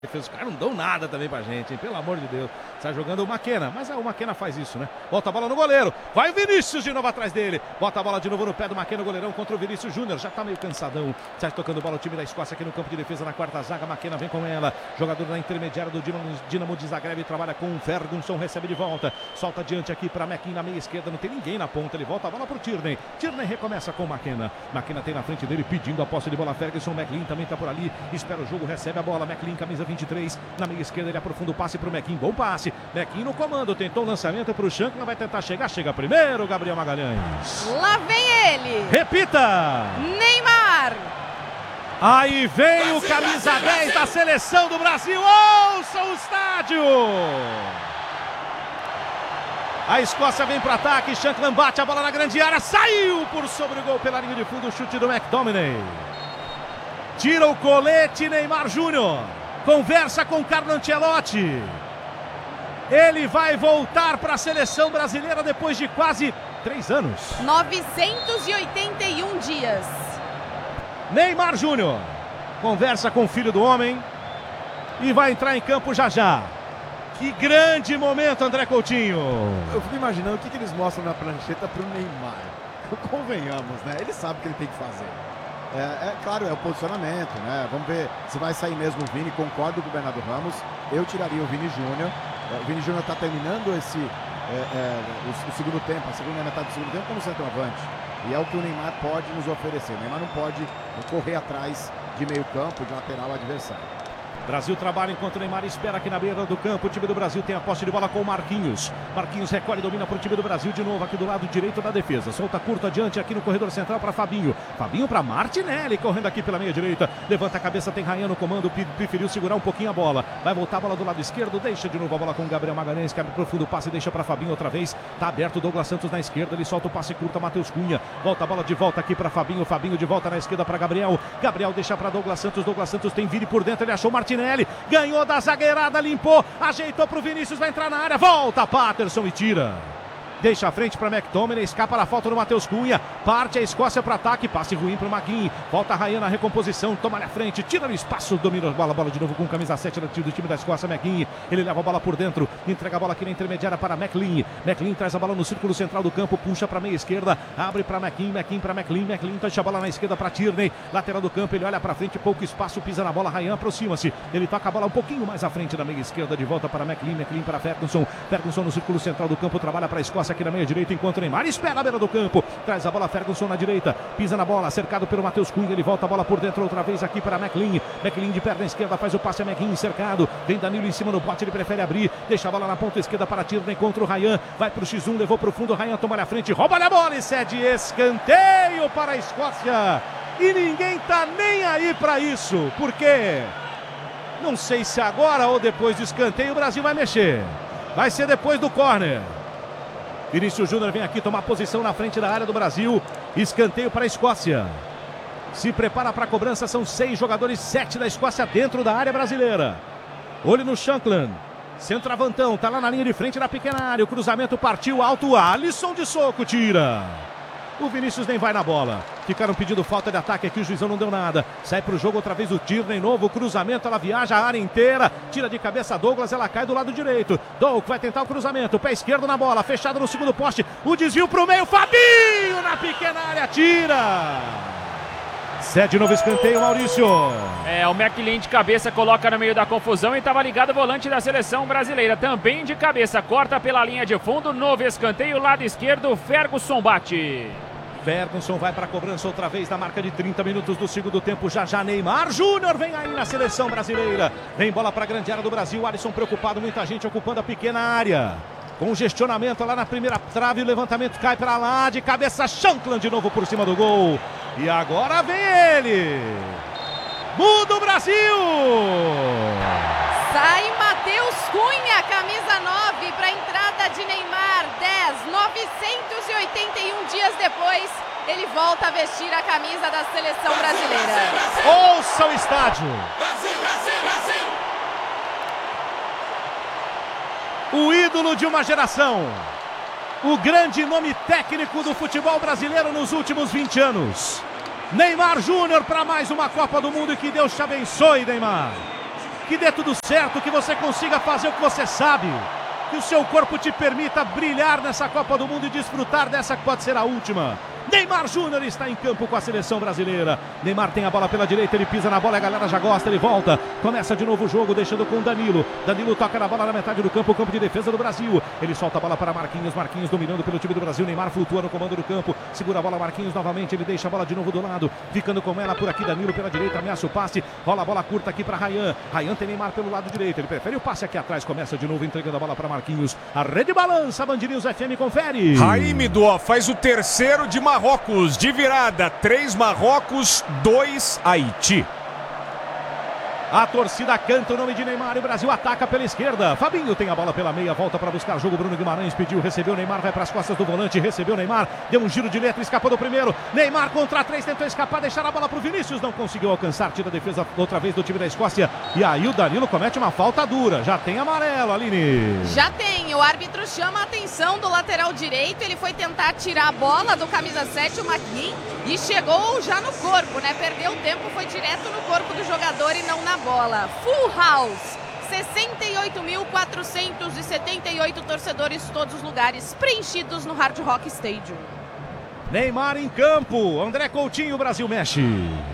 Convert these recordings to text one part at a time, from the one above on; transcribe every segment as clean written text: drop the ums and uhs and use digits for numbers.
Os caras não dão nada também pra gente, hein? Pelo amor de Deus. Sai jogando o Maquena, mas o Maquena faz isso, né? Bota a bola no goleiro. Vai o Vinícius de novo atrás dele. Bota a bola de novo no pé do Maquena, goleirão contra o Vinícius Júnior. Já tá meio cansadão. Sai tocando bola o time da Escócia aqui no campo de defesa na quarta zaga. Maquena vem com ela. Jogador na intermediária do Dinamo de Zagreb. Trabalha com o Ferguson, recebe de volta. Solta adiante aqui pra Mekin na meia esquerda. Não tem ninguém na ponta. Ele volta a bola pro Tierney. Tierney recomeça com o Maquena. Maquena tem na frente dele pedindo a posse de bola. Ferguson, Mekin também tá por ali. Espera o jogo, recebe a bola. Mekin, camisa 23. Na meia esquerda ele aprofunda o passe pro Mekin. Bom passe. Mekin no comando. Tentou o lançamento pro Shankland. Vai tentar chegar. Chega primeiro, Gabriel Magalhães. Lá vem ele. Repita. Neymar. Aí vem o camisa 10 da seleção do Brasil. Ouça o estádio. A Escócia vem para ataque. Shankland bate a bola na grande área. Saiu por sobre o gol pela linha de fundo. O chute do McTominay. Tira o colete Neymar Júnior. Conversa com Carlo Ancelotti. Ele vai voltar para a seleção brasileira depois de quase 3 anos. 981 dias. Neymar Júnior conversa com o filho do homem e vai entrar em campo já já. Que grande momento, André Coutinho. Eu fico imaginando o que eles mostram na prancheta pro Neymar. Convenhamos, né? Ele sabe o que ele tem que fazer. Claro, é o posicionamento, né? Vamos ver se vai sair mesmo o Vini. Concordo com o Bernardo Ramos. Eu tiraria o Vini Júnior. O Vini Júnior está terminando o segundo tempo, a segunda metade do segundo tempo como centroavante. E é o que o Neymar pode nos oferecer. O Neymar não pode correr atrás de meio campo, de lateral adversário. Brasil trabalha enquanto o Neymar espera aqui na beira do campo. O time do Brasil tem a posse de bola com o Marquinhos. Marquinhos recolhe e domina para o time do Brasil de novo aqui do lado direito da defesa. Solta curto adiante aqui no corredor central para Fabinho. Fabinho para Martinelli, correndo aqui pela meia direita. Levanta a cabeça, tem Ryan no comando. Preferiu segurar um pouquinho a bola. Vai voltar a bola do lado esquerdo. Deixa de novo a bola com o Gabriel Magalhães. Cabe profundo passe e deixa para Fabinho outra vez. Tá aberto o Douglas Santos na esquerda. Ele solta o passe curto a Matheus Cunha. Volta a bola de volta aqui para Fabinho. Fabinho de volta na esquerda para Gabriel. Gabriel deixa para Douglas Santos. Douglas Santos tem Vini por dentro. Ele achou Martinelli. Ganhou da zagueirada, limpou, ajeitou pro Vinícius, vai entrar na área, volta Patterson e tira. Deixa a frente para McTominay, escapa da falta do Matheus Cunha, parte a Escócia para ataque, passe ruim para o Maguinho, volta a Ryan na recomposição, toma na frente, tira no espaço, domina a bola de novo com camisa 7 do time da Escócia, Maguinho, ele leva a bola por dentro, entrega a bola aqui na intermediária para McLean, McLean traz a bola no círculo central do campo, puxa para meia esquerda, abre para McLean para McLean, deixa a bola na esquerda para Tierney, lateral do campo, ele olha para frente, pouco espaço, pisa na bola, Ryan aproxima-se, ele toca a bola um pouquinho mais à frente da meia esquerda, de volta para McLean para Ferguson no círculo central do campo, trabalha para a Escócia aqui na meia direita, enquanto o Neymar espera a beira do campo, traz a bola Ferguson na direita, pisa na bola, cercado pelo Matheus Cunha, ele volta a bola por dentro outra vez aqui para McLean de perna esquerda, faz o passe a McLean, cercado, vem Danilo em cima no bote, ele prefere abrir, deixa a bola na ponta esquerda para Tierney contra o Ryan, vai pro X1, levou pro fundo, o Ryan toma na frente, rouba a bola e cede escanteio para a Escócia, e ninguém tá nem aí para isso, porque não sei se agora ou depois do escanteio o Brasil vai mexer, vai ser depois do córner. Vinícius Júnior vem aqui tomar posição na frente da área do Brasil. Escanteio para a Escócia. Se prepara para a cobrança. São 6 jogadores, 7 da Escócia dentro da área brasileira. Olho no Shankland. Centroavantão, tá lá na linha de frente da pequena área. O cruzamento partiu alto. Alisson de soco, tira. O Vinícius nem vai na bola. Ficaram pedindo falta de ataque aqui, o juizão não deu nada. Sai pro jogo outra vez o Tierney, novo cruzamento, ela viaja a área inteira. Tira de cabeça Douglas, ela cai do lado direito. Doug vai tentar o cruzamento, pé esquerdo na bola, fechado no segundo poste. O desvio pro meio, Fabinho na pequena área, tira. Cede novo escanteio, Maurício. O McLean de cabeça coloca no meio da confusão e estava ligado o volante da seleção brasileira. Também de cabeça, corta pela linha de fundo, novo escanteio, lado esquerdo, Ferguson bate. Ferguson vai para a cobrança outra vez na marca de 30 minutos do segundo tempo. Já Neymar Júnior vem aí na seleção brasileira. Vem bola para a grande área do Brasil. Alisson preocupado, muita gente ocupando a pequena área. Com gestionamento lá na primeira trave, o levantamento cai para lá, de cabeça Shankland de novo por cima do gol. E agora vem ele. Muda o Brasil! Sai Matheus Cunha, camisa 9, para a entrada de Neymar, 10, 981 dias depois, ele volta a vestir a camisa da seleção brasileira. Ouça o estádio! O ídolo de uma geração, o grande nome técnico do futebol brasileiro nos últimos 20 anos. Neymar Júnior para mais uma Copa do Mundo e que Deus te abençoe, Neymar. que dê tudo certo, que você consiga fazer o que você sabe. Que o seu corpo te permita brilhar nessa Copa do Mundo e desfrutar dessa que pode ser a última. Neymar Júnior está em campo com a seleção brasileira. Neymar tem a bola pela direita, ele pisa na bola, a galera já gosta, ele volta. Começa de novo o jogo, deixando com o Danilo. Danilo toca na bola na metade do campo, o campo de defesa do Brasil. Ele solta a bola para Marquinhos, Marquinhos dominando pelo time do Brasil. Neymar flutua no comando do campo, segura a bola Marquinhos novamente, ele deixa a bola de novo do lado, ficando com ela por aqui. Danilo pela direita, ameaça o passe, rola a bola curta aqui para Rayan. Rayan tem Neymar pelo lado direito, ele prefere o passe aqui atrás, começa de novo entregando a bola para Marquinhos. A rede balança, Band News FM confere. Raí Midó faz o terceiro de Marrocos, de virada, 3 Marrocos, 2 Haiti. A torcida canta o nome de Neymar e o Brasil ataca pela esquerda. Fabinho tem a bola pela meia, volta para buscar jogo. Bruno Guimarães pediu, recebeu. Neymar vai para as costas do volante, recebeu Neymar. Deu um giro de letra, escapou do primeiro. Neymar contra 3, tentou escapar, deixar a bola para o Vinícius. Não conseguiu alcançar, tira a defesa outra vez do time da Escócia. E aí o Danilo comete uma falta dura. Já tem amarelo, Aline. Já tem, o árbitro chama a atenção do lateral direito. Ele foi tentar tirar a bola do camisa 7, o Maguin, e chegou já no corpo, né? Perdeu o tempo, foi direto no corpo do jogador e não na bola. Full house, 68.478 torcedores, todos os lugares preenchidos no Hard Rock Stadium. Neymar em campo, André Coutinho, o Brasil mexe.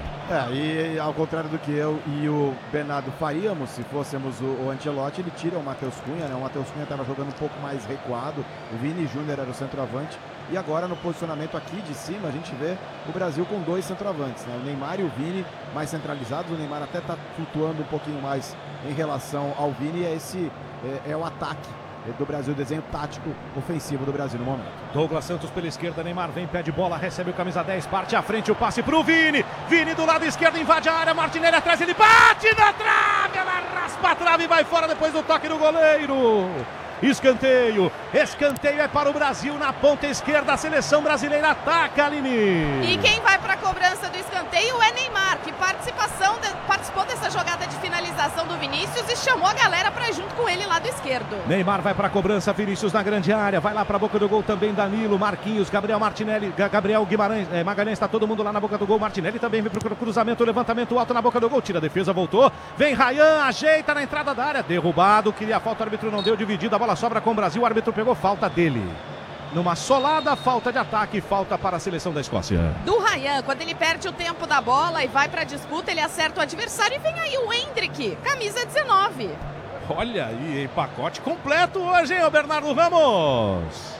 E ao contrário do que eu e o Bernardo faríamos, se fôssemos o Ancelotti, ele tira o Matheus Cunha, né? O Matheus Cunha estava jogando um pouco mais recuado, o Vini Júnior era o centroavante, e agora no posicionamento aqui de cima a gente vê o Brasil com 2 centroavantes, né? O Neymar e o Vini mais centralizados, o Neymar até está flutuando um pouquinho mais em relação ao Vini, e esse é o ataque do Brasil, o desenho tático ofensivo do Brasil no momento. Douglas Santos pela esquerda, Neymar vem, pede bola, recebe o camisa 10, parte à frente, o passe pro Vini. Vini do lado esquerdo, invade a área, Martinelli atrás, ele bate na trave, ela raspa a trave e vai fora depois do toque do goleiro. Escanteio é para o Brasil na ponta esquerda, a seleção brasileira ataca, Aline. E quem vai para a cobrança do escanteio é Neymar, que participou dessa jogada de finalização do Vinícius e chamou a galera para ir junto com ele lá do esquerdo. Neymar vai para a cobrança, Vinícius na grande área, vai lá para a boca do gol também, Danilo, Marquinhos, Gabriel Martinelli, Gabriel Guimarães, Magalhães, está todo mundo lá na boca do gol, Martinelli também vem para o cruzamento, levantamento alto na boca do gol, tira a defesa, voltou, vem Rayan, ajeita na entrada da área, derrubado, queria a falta, o árbitro não deu, dividida, a bola sobra com o Brasil, o árbitro pegou falta dele. Numa solada falta de ataque, falta para a seleção da Escócia. Do Rayan, quando ele perde o tempo da bola e vai para a disputa, ele acerta o adversário e vem aí o Hendrick, camisa 19. Olha aí, em pacote completo hoje, hein, Bernardo Ramos?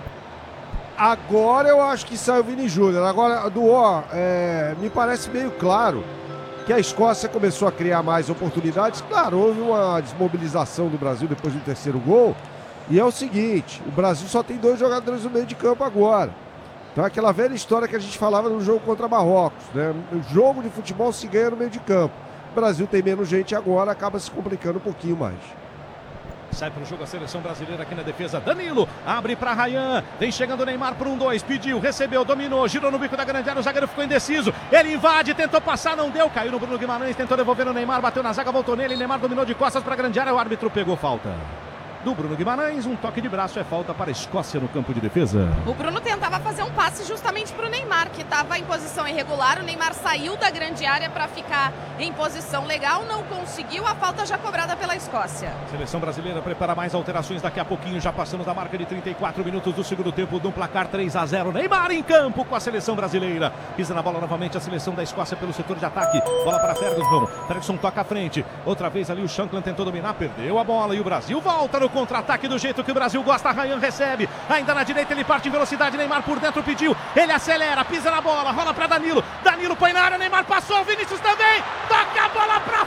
Agora eu acho que sai o Vini Júnior. Agora, me parece meio claro que a Escócia começou a criar mais oportunidades. Claro, houve uma desmobilização do Brasil depois do terceiro gol. E é o seguinte, o Brasil só tem 2 jogadores no meio de campo agora. Então é aquela velha história que a gente falava no jogo contra Marrocos, né? O jogo de futebol se ganha no meio de campo. O Brasil tem menos gente agora, acaba se complicando um pouquinho mais. Sai para o jogo a seleção brasileira aqui na defesa. Danilo abre para Rayan. Vem chegando o Neymar por 1-2. Pediu, recebeu, dominou, girou no bico da grande área. O zagueiro ficou indeciso. Ele invade, tentou passar, não deu. Caiu no Bruno Guimarães, tentou devolver o Neymar. Bateu na zaga, voltou nele. Neymar dominou de costas para a grande área. O árbitro pegou falta do Bruno Guimarães, um toque de braço, é falta para a Escócia no campo de defesa. O Bruno tentava fazer um passe justamente para o Neymar, que estava em posição irregular. O Neymar saiu da grande área para ficar em posição legal, não conseguiu, a falta já cobrada pela Escócia. Seleção brasileira prepara mais alterações daqui a pouquinho, já passamos da marca de 34 minutos do segundo tempo, no placar 3-0. Neymar em campo com a seleção brasileira. Pisa na bola novamente a seleção da Escócia pelo setor de ataque. Bola para Ferguson. Ferguson toca à frente. Outra vez ali o Shankland tentou dominar, perdeu a bola e o Brasil volta no contra-ataque do jeito que o Brasil gosta. Rayan recebe, ainda na direita ele parte em velocidade, Neymar por dentro pediu, ele acelera, pisa na bola, rola para Danilo, Danilo põe na área, Neymar passou, Vinícius também, toca a bola para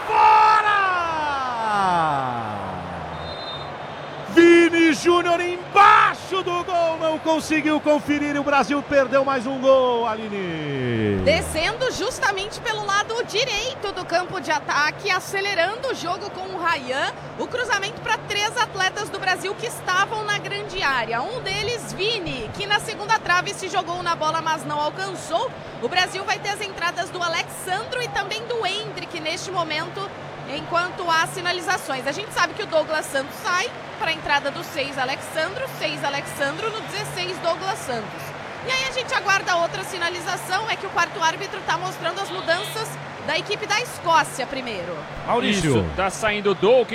fora! Vini Júnior embaixo do gol, não conseguiu conferir e o Brasil perdeu mais um gol, Aline. Descendo justamente pelo lado direito do campo de ataque, acelerando o jogo com o Rayan. O cruzamento para 3 atletas do Brasil que estavam na grande área. Um deles, Vini, que na segunda trave se jogou na bola, mas não alcançou. O Brasil vai ter as entradas do Alexandro e também do Hendrick neste momento, enquanto há sinalizações. A gente sabe que o Douglas Santos sai para a entrada do 6 Alexandro no 16 Douglas Santos. E aí a gente aguarda outra sinalização, é que o quarto árbitro está mostrando as mudanças da equipe da Escócia primeiro. Maurício. Isso, tá saindo Doak